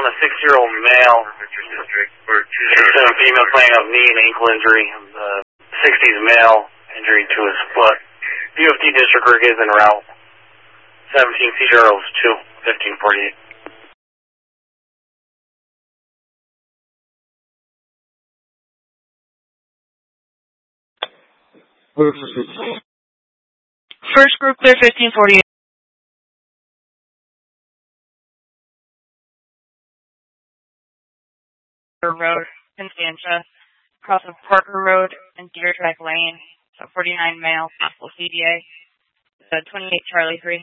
On a 6-year-old male, 6'7" female claiming of knee and ankle injury. 60s male, injury to his foot. UFD district work is en route. 17 CROs 2, 1548. First group clear 1548. Road, Constantia, across of Parker Road and Deer Track Lane. So 49 male, possible CDA. 28 Charlie 3.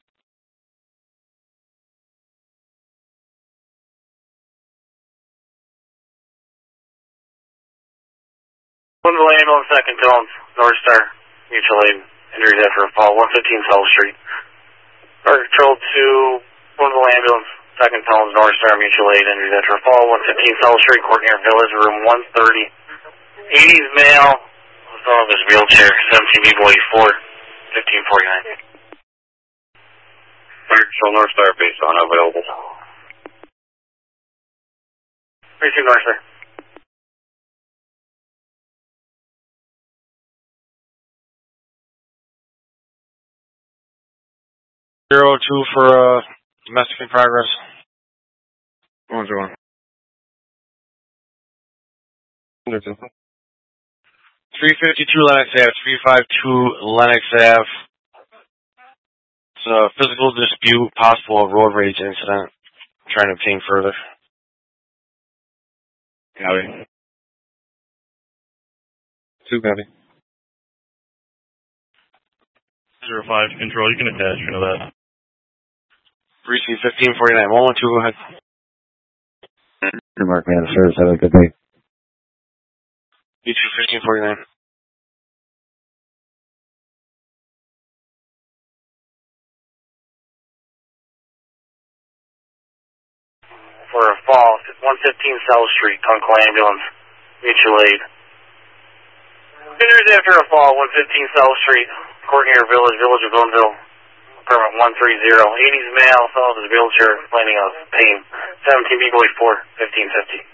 One ambulance, second tones, North Star, mutual aid, injuries after a fall, 115 South Street. Park Control 2, one ambulance, second tones, North Star, mutual aid, injuries after a fall, 115 South Street, Courtney Village, room 130. 80s male, still in his wheelchair, 17 people 84, 1549. Park Control North Star, base on available. Receive North Star. 02 for domestic in progress. 1-1. 352 Lennox Ave, 352 Lennox Ave. It's a physical dispute, possible road rage incident. Trying to obtain further. Copy. 2 copy. 05 control, you can attach, you know that. Receive 1549. 112, go ahead. Mark man, service, have a good day. You too, 1549. For a fall, 115 South Street, Kunkel Ambulance, mutual aid. Injuries after a fall, 115 South Street, Courtney Village, Village of Boonville, apartment 130. 80s male, fell in his wheelchair, complaining of pain. 17 people 84, 1550.